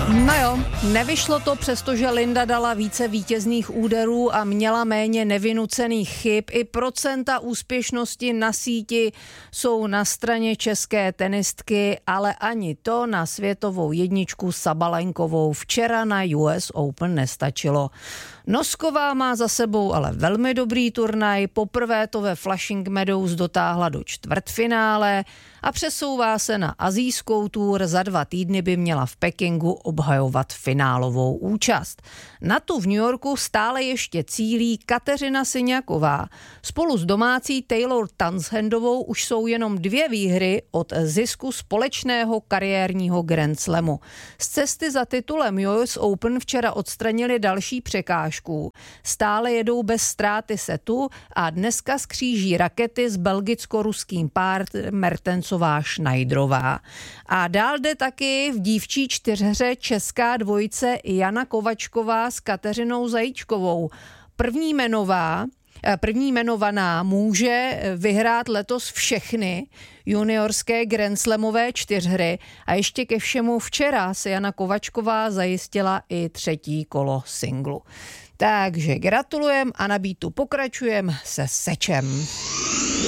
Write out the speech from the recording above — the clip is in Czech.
No jo, nevyšlo to, přestože Linda dala více vítězných úderů a měla méně nevynucených chyb. I procenta úspěšnosti na síti jsou na straně české tenistky, ale ani to na světovou jedničku Sabalenkovou včera na US Open nestačilo. Nosková má za sebou ale velmi dobrý turnaj, poprvé to ve Flushing Meadows dotáhla do čtvrtfinále a přesouvá se na asijskou tour. Za 2 týdny by měla v Pekingu obhajovat finálovou účast. Na tu v New Yorku stále ještě cílí Kateřina Syňaková. Spolu s domácí Taylor Townshendovou už jsou jenom 2 výhry od zisku společného kariérního Grand Slamu. Z cesty za titulem US Open včera odstranili další překážku. Stále jedou bez ztráty setu a dneska skříží rakety s belgicko-ruským párem Mertensová Schneiderová. A dál jde taky v dívčí čtyřhře česká dvojice Jana Kovačková s Kateřinou Zajíčkovou. První jmenovaná může vyhrát letos všechny juniorské grandslamové čtyřhry a ještě ke všemu včera se Jana Kovačková zajistila i 3. kolo singlu. Takže gratulujem a na beatu pokračujem se Sečem.